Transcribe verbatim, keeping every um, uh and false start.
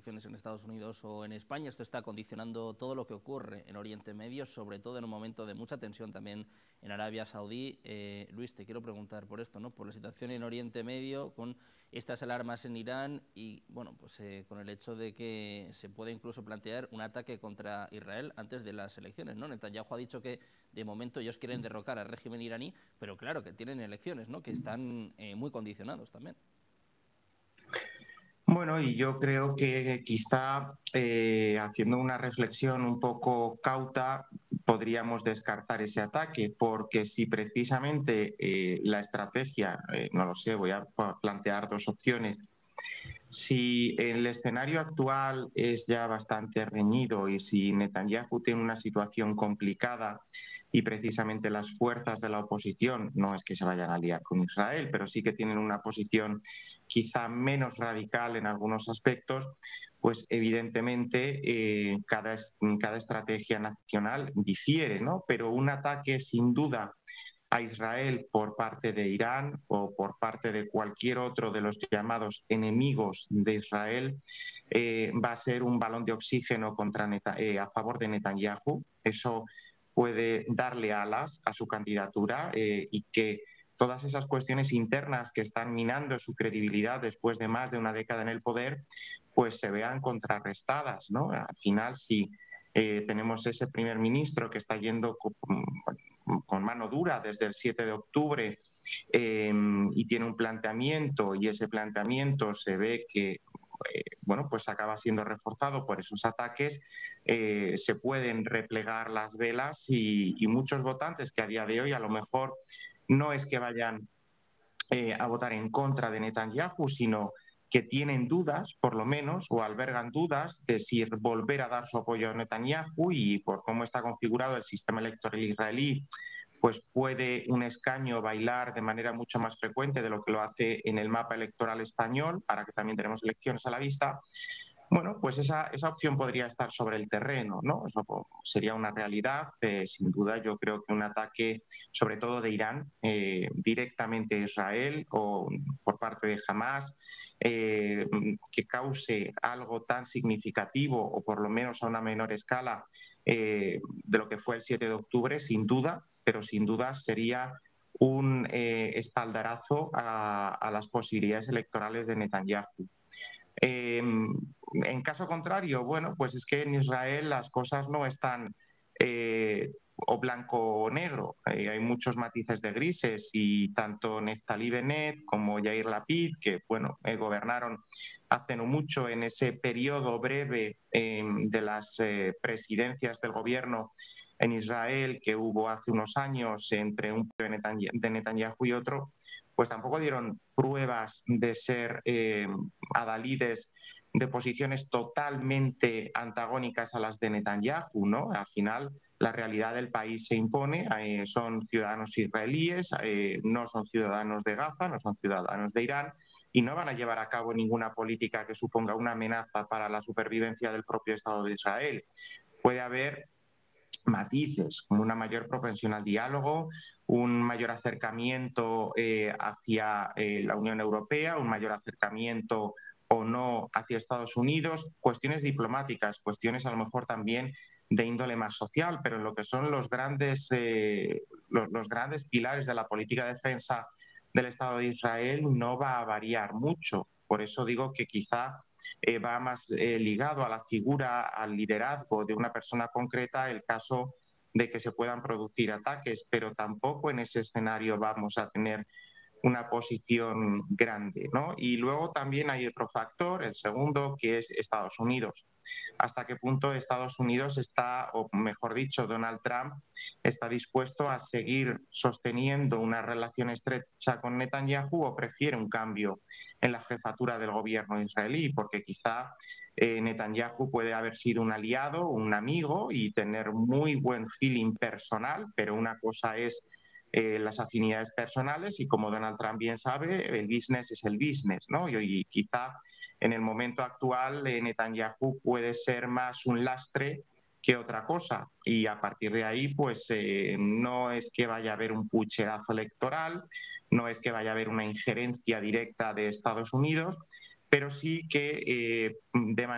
elecciones en Estados Unidos o en España. Esto está condicionando todo lo que ocurre en Oriente Medio, sobre todo en un momento de mucha tensión también en Arabia Saudí. Eh, Luis, te quiero preguntar por esto, ¿no? Por la situación en Oriente Medio, con estas alarmas en Irán y, bueno, pues eh, con el hecho de que se puede incluso plantear un ataque contra Israel antes de las elecciones, ¿no? Netanyahu ha dicho que de momento ellos quieren derrocar al régimen iraní, pero claro que tienen elecciones, ¿no? Que están eh, muy condicionados también. Bueno, y yo creo que quizá eh, haciendo una reflexión un poco cauta podríamos descartar ese ataque, porque si precisamente eh, la estrategia, eh, no lo sé, voy a plantear dos opciones. Si el escenario actual es ya bastante reñido y si Netanyahu tiene una situación complicada y precisamente las fuerzas de la oposición, no es que se vayan a liar con Israel, pero sí que tienen una posición quizá menos radical en algunos aspectos, pues evidentemente eh, cada, cada estrategia nacional difiere, ¿no? Pero un ataque sin duda a Israel por parte de Irán o por parte de cualquier otro de los llamados enemigos de Israel eh, va a ser un balón de oxígeno contra Neta, eh, a favor de Netanyahu. Eso puede darle alas a su candidatura eh, y que todas esas cuestiones internas que están minando su credibilidad después de más de una década en el poder, pues se vean contrarrestadas, ¿no? Al final, si eh, tenemos ese primer ministro que está yendo con, con mano dura desde el siete de octubre eh, y tiene un planteamiento y ese planteamiento se ve que eh, bueno, pues acaba siendo reforzado por esos ataques, eh, se pueden replegar las velas y, y muchos votantes que a día de hoy a lo mejor no es que vayan eh, a votar en contra de Netanyahu, sino que tienen dudas, por lo menos, o albergan dudas de si volver a dar su apoyo a Netanyahu y por cómo está configurado el sistema electoral israelí, pues puede un escaño bailar de manera mucho más frecuente de lo que lo hace en el mapa electoral español, para que también tenemos elecciones a la vista. Bueno, pues esa, esa opción podría estar sobre el terreno, ¿no? Eso sería una realidad. Eh, sin duda, yo creo que un ataque, sobre todo de Irán, eh, directamente a Israel o por parte de Hamás, eh, que cause algo tan significativo o por lo menos a una menor escala eh, de lo que fue el siete de octubre, sin duda, pero sin duda sería un eh, espaldarazo a, a las posibilidades electorales de Netanyahu. Eh, en caso contrario, bueno, pues es que en Israel las cosas no están eh, o blanco o negro. Eh, hay muchos matices de grises y tanto Neftali Bennett como Yair Lapid, que bueno, eh, gobernaron hace no mucho en ese periodo breve eh, de las eh, presidencias del gobierno en Israel que hubo hace unos años entre un de Netanyahu y otro, pues tampoco dieron pruebas de ser eh, adalides de posiciones totalmente antagónicas a las de Netanyahu, ¿no? Al final, la realidad del país se impone, eh, son ciudadanos israelíes, eh, no son ciudadanos de Gaza, no son ciudadanos de Irán y no van a llevar a cabo ninguna política que suponga una amenaza para la supervivencia del propio Estado de Israel. Puede haber matices, como una mayor propensión al diálogo, un mayor acercamiento eh, hacia eh, la Unión Europea, un mayor acercamiento o no hacia Estados Unidos, cuestiones diplomáticas, cuestiones a lo mejor también de índole más social, pero en lo que son los grandes, eh, los, los grandes pilares de la política de defensa del Estado de Israel no va a variar mucho. Por eso digo que quizá eh, va más eh, ligado a la figura, al liderazgo de una persona concreta, el caso de que se puedan producir ataques, pero tampoco en ese escenario vamos a tener una posición grande, ¿no? Y luego también hay otro factor, el segundo, que es Estados Unidos. Hasta qué punto Estados Unidos está, o mejor dicho, Donald Trump está dispuesto a seguir sosteniendo una relación estrecha con Netanyahu o prefiere un cambio en la jefatura del gobierno israelí, porque quizá eh, Netanyahu puede haber sido un aliado, un amigo y tener muy buen feeling personal, pero una cosa es Eh, las afinidades personales y como Donald Trump bien sabe, el business es el business, ¿no? Y, y quizá en el momento actual eh, Netanyahu puede ser más un lastre que otra cosa y a partir de ahí pues eh, no es que vaya a haber un pucherazo electoral, no es que vaya a haber una injerencia directa de Estados Unidos, pero sí que eh, de manera